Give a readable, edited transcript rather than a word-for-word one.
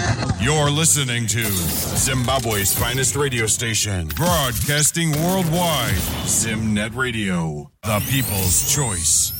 You're listening to Zimbabwe's finest radio station, broadcasting worldwide. Zimnet Radio, the people's choice.